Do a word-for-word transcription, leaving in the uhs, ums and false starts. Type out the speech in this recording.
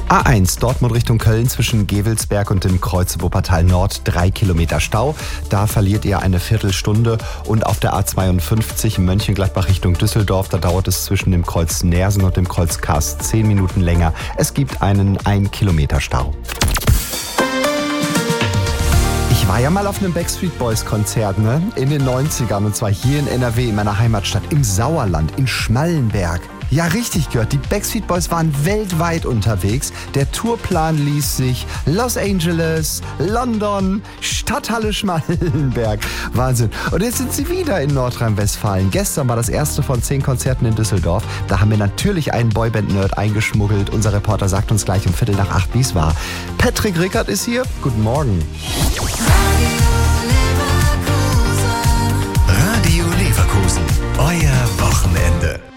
A eins, Dortmund Richtung Köln zwischen Gevelsberg und dem Kreuz Wuppertal Nord, drei Kilometer Stau. Da verliert ihr eine Viertelstunde. Und auf der A zweiundfünfzig Mönchengladbach Richtung Düsseldorf, da dauert es zwischen dem Kreuz Nersen und dem Kreuz Kars zehn Minuten länger. Es gibt einen ein Kilometer Stau. Ich war ja mal auf einem Backstreet Boys Konzert, ne? In den neunzigern, und zwar hier in N R W, in meiner Heimatstadt, im Sauerland, in Schmallenberg. Ja, richtig gehört, die Backstreet Boys waren weltweit unterwegs. Der Tourplan ließ sich Los Angeles, London, Stadthalle Schmallenberg. Wahnsinn. Und jetzt sind sie wieder in Nordrhein-Westfalen. Gestern war das erste von zehn Konzerten in Düsseldorf. Da haben wir natürlich einen Boyband-Nerd eingeschmuggelt. Unser Reporter sagt uns gleich um Viertel nach acht, wie es war. Patrick Rickert ist hier. Guten Morgen. Radio Leverkusen, euer Wochenende.